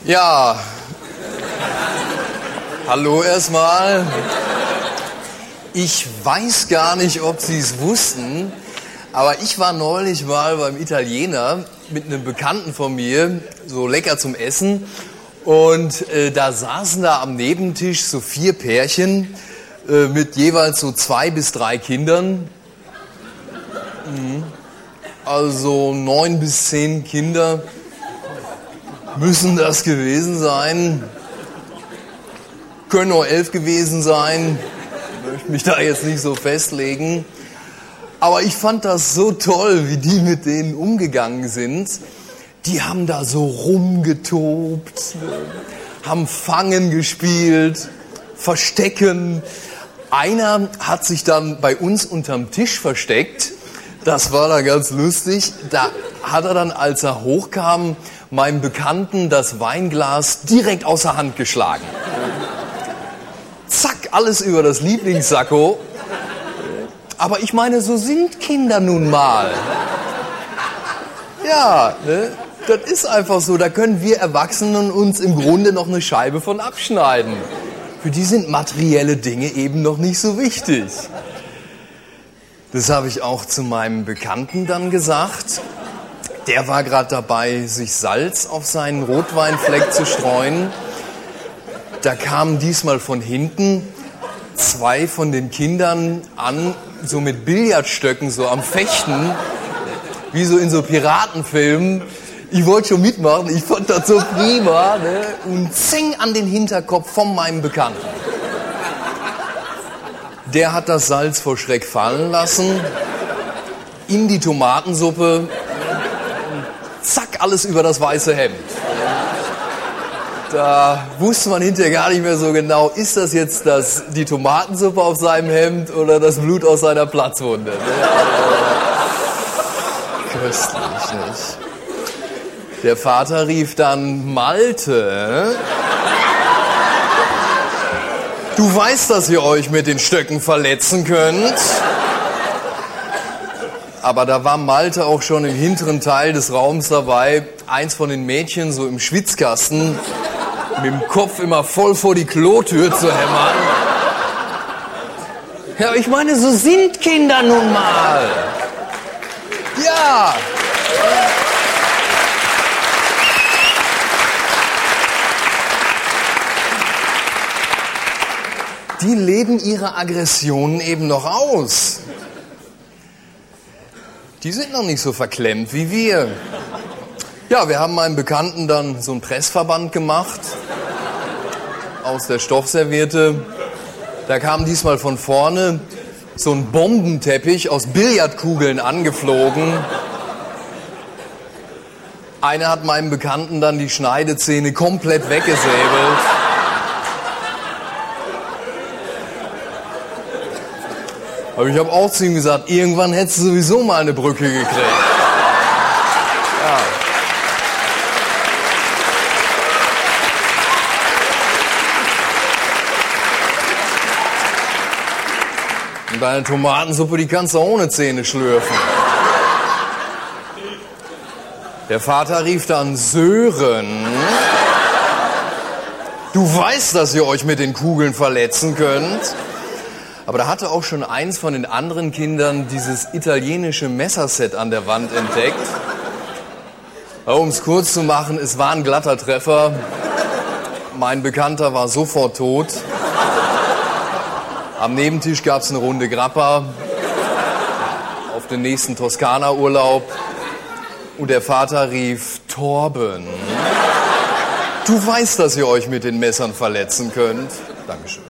Ja, hallo erstmal. Ich weiß gar nicht, ob Sie es wussten, aber ich war neulich mal beim Italiener mit einem Bekannten von mir, so lecker zum Essen. Und da saßen da am Nebentisch so 4 Pärchen mit jeweils so 2 bis 3 Kindern. Also 9 bis 10 Kinder müssen das gewesen sein. Können auch 11 gewesen sein. Ich möchte mich da jetzt nicht so festlegen. Aber ich fand das so toll, wie die mit denen umgegangen sind. Die haben da so rumgetobt, haben Fangen gespielt, Verstecken. Einer hat sich dann bei uns unterm Tisch versteckt. Das war dann ganz lustig. Da hat er dann, als er hochkam, meinem Bekannten das Weinglas direkt aus der Hand geschlagen. Zack, alles über das Lieblingssacko. Aber ich meine, so sind Kinder nun mal. Ja, ne? Das ist einfach so. Da können wir Erwachsenen uns im Grunde noch eine Scheibe von abschneiden. Für die sind materielle Dinge eben noch nicht so wichtig. Das habe ich auch zu meinem Bekannten dann gesagt. Der war gerade dabei, sich Salz auf seinen Rotweinfleck zu streuen. Da kamen diesmal von hinten 2 von den Kindern an, so mit Billardstöcken, so am Fechten, wie so in so Piratenfilmen. Ich wollte schon mitmachen, ich fand das so prima, ne? Und zing an den Hinterkopf von meinem Bekannten. Der hat das Salz vor Schreck fallen lassen, in die Tomatensuppe, zack, alles über das weiße Hemd. Da wusste man hinterher gar nicht mehr so genau, ist das jetzt die Tomatensuppe auf seinem Hemd oder das Blut aus seiner Platzwunde? Köstlich, nicht? Der Vater rief dann: Malte, du weißt, dass ihr euch mit den Stöcken verletzen könnt. Aber da war Malte auch schon im hinteren Teil des Raums dabei. Eins von den Mädchen so im Schwitzkasten, mit dem Kopf immer voll vor die Klotür zu hämmern. Ja, ich meine, so sind Kinder nun mal. Ja. Die leben ihre Aggressionen eben noch aus. Die sind noch nicht so verklemmt wie wir. Ja, wir haben meinem Bekannten dann so einen Pressverband gemacht aus der Stoffserviette. Da kam diesmal von vorne so ein Bombenteppich aus Billardkugeln angeflogen. Einer hat meinem Bekannten dann die Schneidezähne komplett weggesäbelt. Aber ich habe auch zu ihm gesagt, irgendwann hättest du sowieso mal eine Brücke gekriegt. Ja. Und deine Tomatensuppe, die kannst du ohne Zähne schlürfen. Der Vater rief dann: Sören, du weißt, dass ihr euch mit den Kugeln verletzen könnt. Aber da hatte auch schon eins von den anderen Kindern dieses italienische Messerset an der Wand entdeckt. Um es kurz zu machen, es war ein glatter Treffer. Mein Bekannter war sofort tot. Am Nebentisch gab es eine Runde Grappa auf den nächsten Toskana-Urlaub. Und der Vater rief: Torben, du weißt, dass ihr euch mit den Messern verletzen könnt. Dankeschön.